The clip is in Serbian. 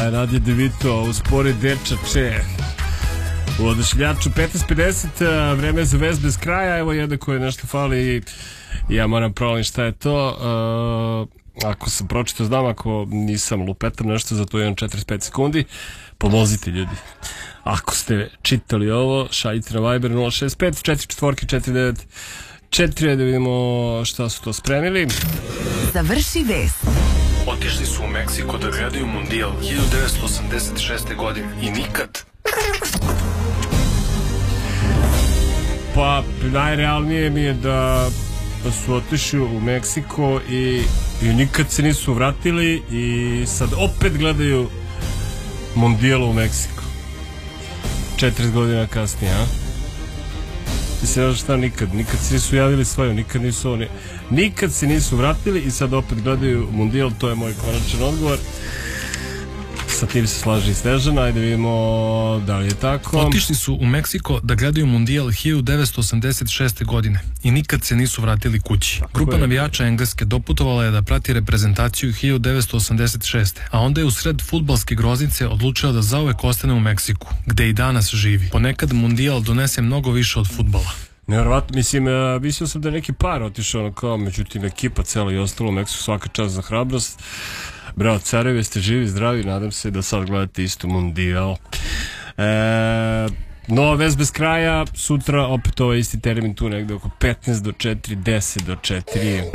Nadje Devito uz pored dečače u odašljaču 15:50, vreme za vest bez kraja. Evo jedna koja nešto fali i ja moram provaliti šta je to. Ako sam pročitao znam, ako nisam lupetam nešto, zato imam 45 sekundi. Pomozite ljudi. Ako ste čitali ovo, šaljite na Viber 065 44 49 da vidimo šta su to spremili. Završi vest. Otišli su u Meksiko da gledaju Mundijal 1986. godine i nikad. Pa najrealnije mi je da su otišli u Meksiko i nikad se nisu vratili i sad opet gledaju Mundijal u Meksiku 40 godina kasnije, a? Ti se znaš šta, nikad se nisu javili svoju, nikad se nisu vratili i sad opet gledaju Mundijal. To je moj konačan odgovor. Sa tim se slaže i Snežana. Ajde vidimo da li je tako. Otišli su u Meksiko da gledaju Mundijal 1986. godine i nikad se nisu vratili kući. Grupa navijača Engleske doputovala je da prati reprezentaciju 1986. A onda je u sred fudbalske groznice odlučila da zauvek ostane u Meksiku, gde i danas živi. Ponekad Mundijal donese mnogo više od fudbala. Nevjerovatno, mislio sam da je neki par otišao kao, međutim ekipa cela i ostalo u Meksiku. Svaka čast za hrabrost. Bravo, carevi, ste živi, zdravi, nadam se da sad gledate isto Mundijal. Nova vest bez kraja, sutra opet ovaj isti termin tu negde oko 15 do 4, 10 do 4.